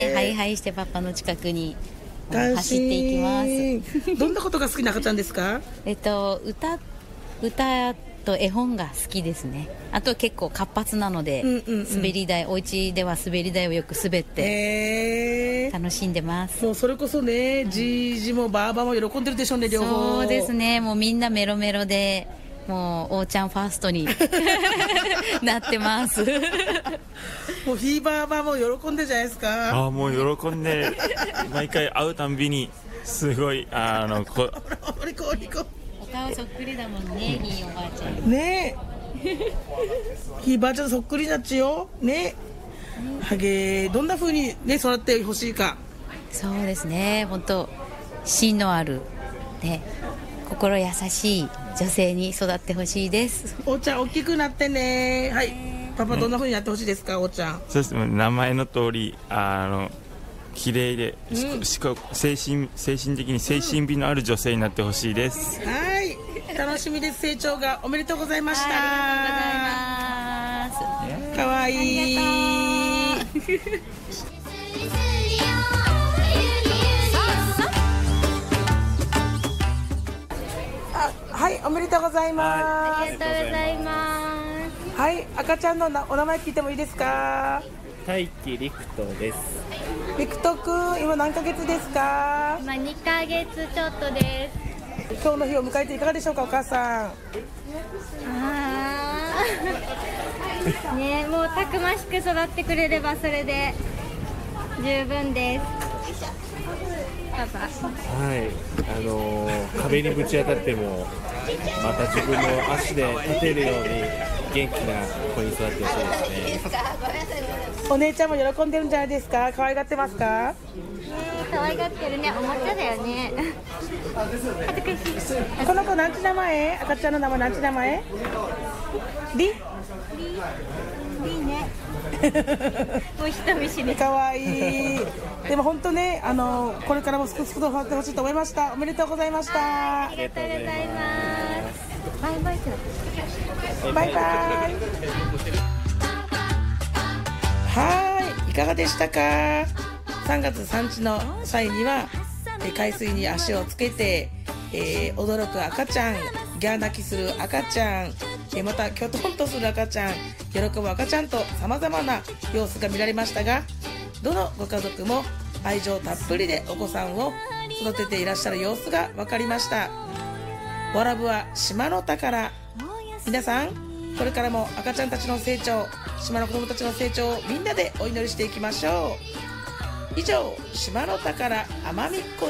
ハイハイしてパパの近くに安心走っていきます。 どんなことが好きな赤ちゃんですか？ 歌と絵本が好きですね。あと結構活発なので、滑り台、お家では滑り台をよく滑って楽しんでます。 もうそれこそね、じいじもばあばも喜んでるでしょうね、両方。 そうですね、もうみんなメロメロで、もうおーちゃんファーストになってます。 もうひいばあばも喜んでるじゃないですか。 もう喜んで、毎回会うたんびにすごいお顔そっくりだもんね、ひいおばあちゃんねえひいばあちゃんそっくりなっちよね。はげどんな風にね育ってほしいか。 そうですね、本当芯のあるね、心優しい女性に育ってほしいです。 おーちゃん大きくなってね。はい、パパどんな風になってほしいですか、おーちゃん。 そうです、名前の通り綺麗で、精神的に精神美のある女性になってほしいです。 はい、楽しみです。成長がおめでとうございました。 ありがとうございます。 かわいい。はい、おめでとうございます。 ありがとうございます。 はい、赤ちゃんのお名前聞いてもいいですか？ 大輝陸斗です。 陸斗くん、今何ヶ月ですか？ 今2ヶ月ちょっとです。 今日の日を迎えていかがでしょうか、お母さん。 ね、もうたくましく育ってくれればそれで十分です。パパ。 はい、壁にぶち当たってもまた自分の足で立てるように元気な子に育ってほしいですね。 お姉ちゃんも喜んでるんじゃないですか？可愛がってますか？ 可愛がってるね、おもちゃだよね。 この子なんち名前？赤ちゃんの名前なんち名前？リね。もう人見知り。 かわいい。でも本当ね、これからもすくすくと育ってほしいと思いました。おめでとうございました。 ありがとうございます。バイバイ。 バイバイ。はい、いかがでしたか？3月産地の際には海水に足をつけて、驚く赤ちゃん、ギャー泣きする赤ちゃん、またきょとんとする赤ちゃん、喜ぶ赤ちゃんと様々な様子が見られましたが、どのご家族も愛情たっぷりでお子さんを育てていらっしゃる様子が分かりました。わらぶは島の宝。皆さん、これからも赤ちゃんたちの成長、島の子供たちの成長をみんなでお祈りしていきましょう。以上、島の宝奄美っ子